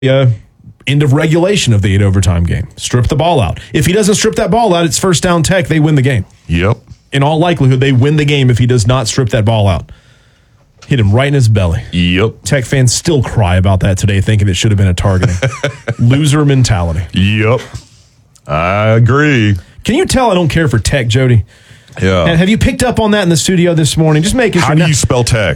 end of regulation of the 8 overtime game. Strip the ball out. If he doesn't strip that ball out, it's first down Tech. They win the game. Yep. In all likelihood, they win the game if he does not strip that ball out. Hit him right in his belly. Yep. Tech fans still cry about that today, thinking it should have been a targeting. Loser mentality. Yep. I agree. Can you tell I don't care for Tech, Jody? Yeah. And have you picked up on that in the studio this morning? Just making sure. How do you spell Tech?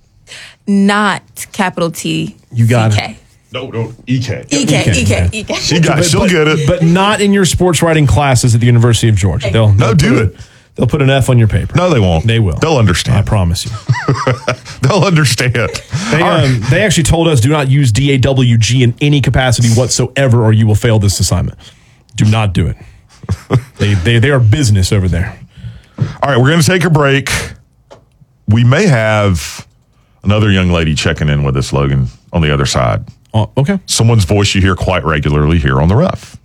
Not capital T. You got C-K. it. No, EK. EK. She'll get it. But not in your sports writing classes at the University of Georgia. They'll do it. They'll put an F on your paper. No, they won't. They will. They'll understand. I promise you. They'll understand. They actually told us do not use DAWG in any capacity whatsoever or you will fail this assignment. Do not do it. They are business over there. All right, we're going to take a break. We may have another young lady checking in with us, Logan, on the other side. Okay. Someone's voice you hear quite regularly here on The Ref.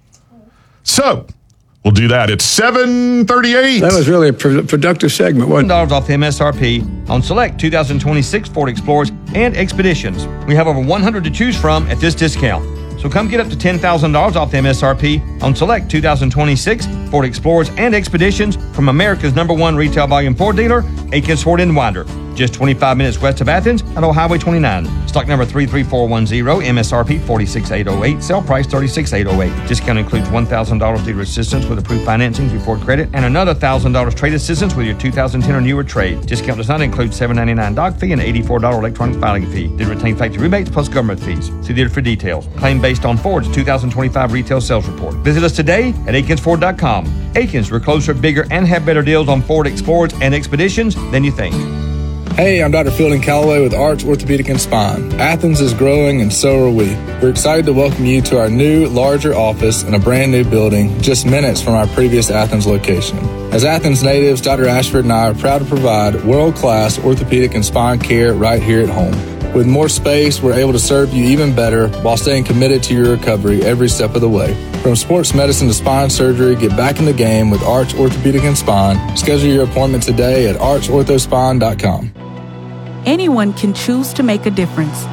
So, we'll do that. It's 7:38. That was really a productive segment, wasn't it? $1 off MSRP on select 2026 Ford Explorers and Expeditions. We have over 100 to choose from at this discount. So come get up to $10,000 off the MSRP on select 2026 Ford Explorers and Expeditions from America's #1 retail volume Ford dealer, Akins Ford in Winder. Just 25 minutes west of Athens on Old Highway 29. Stock number 33410, MSRP 46808, sale price 36808. Discount includes $1,000 dealer assistance with approved financing through Ford Credit and another $1,000 trade assistance with your 2010 or newer trade. Discount does not include $7.99 doc fee and $84 electronic filing fee. Did retain factory rebates plus government fees. See dealer for details. Claim based on Ford's 2025 retail sales report. Visit us today at AkinsFord.com. Akins, we're closer, bigger, and have better deals on Ford Explorers and Expeditions than you think. Hey, I'm Dr. Fielding Calloway with Arch Orthopedic and Spine. Athens is growing and so are we. We're excited to welcome you to our new, larger office in a brand new building just minutes from our previous Athens location. As Athens natives, Dr. Ashford and I are proud to provide world-class orthopedic and spine care right here at home. With more space, we're able to serve you even better while staying committed to your recovery every step of the way. From sports medicine to spine surgery, get back in the game with Arch Orthopedic and Spine. Schedule your appointment today at archorthospine.com. Anyone can choose to make a difference.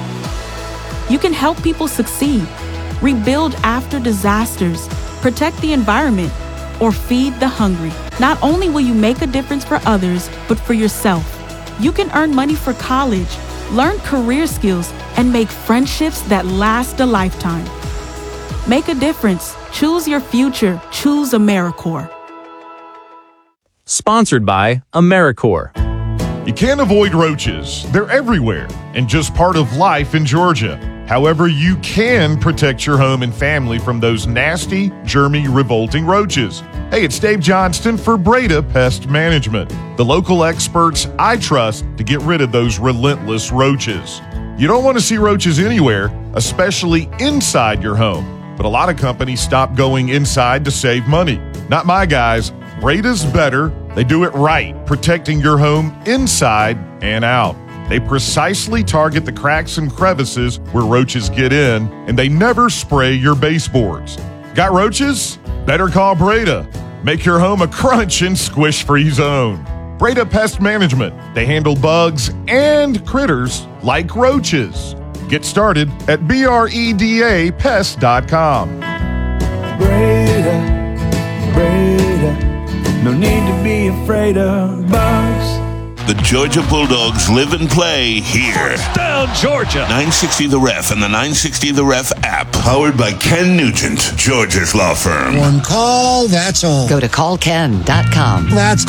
You can help people succeed, rebuild after disasters, protect the environment, or feed the hungry. Not only will you make a difference for others, but for yourself. You can earn money for college, learn career skills, and make friendships that last a lifetime. Make a difference. Choose your future. Choose AmeriCorps. Sponsored by AmeriCorps. You can't avoid roaches. They're everywhere and just part of life in Georgia. However, you can protect your home and family from those nasty, germy, revolting roaches. Hey, it's Dave Johnston for Breda Pest Management, the local experts I trust to get rid of those relentless roaches. You don't want to see roaches anywhere, especially inside your home. But a lot of companies stop going inside to save money. Not my guys. Breda's better. They do it right, protecting your home inside and out. They precisely target the cracks and crevices where roaches get in, and they never spray your baseboards. Got roaches? Better call Breda. Make your home a crunch and squish-free zone. Breda Pest Management. They handle bugs and critters like roaches. Get started at BREDAPest.com. Breda. No need to be afraid of bugs. The Georgia Bulldogs live and play here. Down Georgia. 960 The Ref and the 960 The Ref app. Powered by Ken Nugent, Georgia's law firm. One call, that's all. Go to callken.com. That's